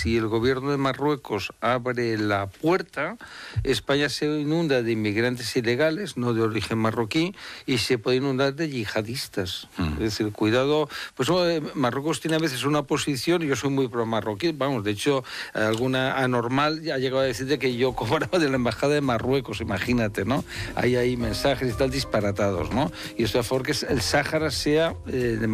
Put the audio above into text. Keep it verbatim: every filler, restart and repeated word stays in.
si el gobierno de Marruecos abre la puerta, España se inunda de inmigrantes ilegales, no de origen marroquí, y se puede inundar de yihadistas. Mm. Es decir, cuidado, pues Marruecos tiene a veces una posición, y yo soy muy pro marroquí, vamos, de hecho, alguna anormal ha llegado a decirte que yo cobraba de la embajada de Marruecos, imagínate, ¿no? Hay ahí mensajes y tal disparatados, ¿no? Y estoy a favor que el Sáhara sea eh, de